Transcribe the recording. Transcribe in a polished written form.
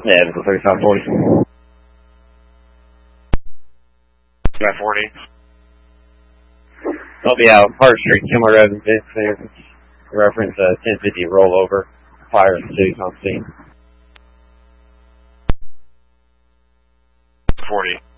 Yeah, it's a 3540. By 40. I'll be out Park Street, Kilmer Road, and Vic. Reference 1050 rollover. Fire ensues on scene. 40.